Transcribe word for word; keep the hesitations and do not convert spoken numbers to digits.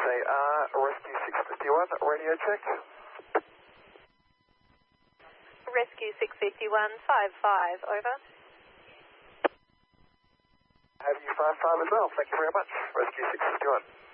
they are. Rescue six fifty-one, radio check. Rescue six fifty-one, five five, over. Have you five five as well, thank you very much. Rescue six fifty-one.